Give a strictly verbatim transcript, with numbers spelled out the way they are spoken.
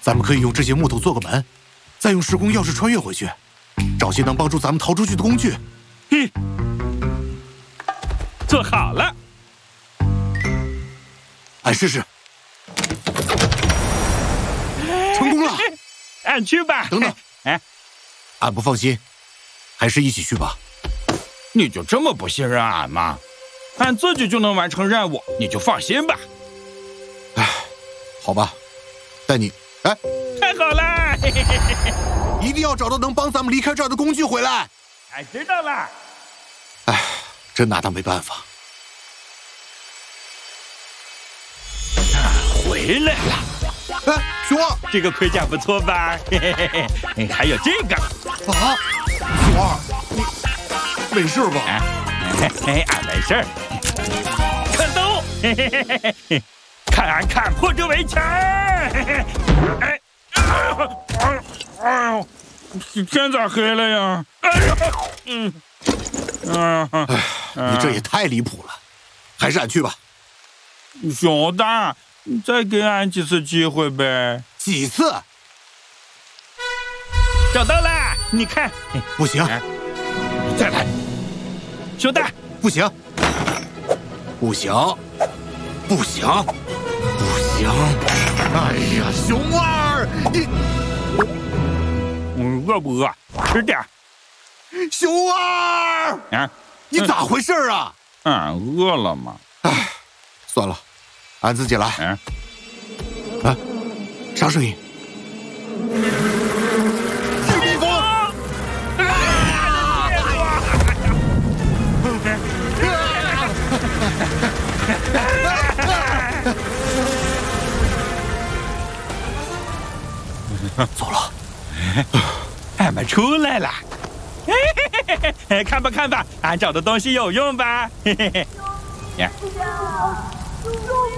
咱们可以用这些木头做个门，再用时空钥匙穿越回去，找些能帮助咱们逃出去的工具。 嗯，做好了。 俺试试。成功了。 俺去吧。 等等， 哎， 俺不放心，还是一起去吧。 你就这么不信任俺吗？俺自己就能完成任务，你就放心吧。 哎，好吧，带你。哎， 太好了！嘿嘿嘿嘿一定要找到能帮咱们离开这儿的工具回来。 俺知道了。 哎，真拿他没办法。 回来了。 哎，熊二， 这个盔甲不错吧？嘿嘿嘿嘿，还有这个。 啊，熊二，你没事吧？ 啊，嘿嘿，俺没事儿。看刀！嘿嘿嘿嘿嘿，看俺砍破这围墙！嘿嘿，哎，哎呦，天咋黑了呀？哎呦，嗯，啊， 哎，你这也太离谱了，还是俺去吧。 熊大，你再给俺几次机会呗。 几次？ 找到啦！你看， 不行， 哎、再来。熊大， 不行，不行，不行，不行！哎呀，熊二，你， 嗯，饿不饿？吃点。 熊二， 啊， 你咋回事啊？ 俺饿了吗？ 哎，算了，俺自己来。 嗯， 啊，啥声音？是蜜蜂！走了， 俺们出来了。看吧看吧，俺找的东西有用吧？嘿嘿嘿，呀。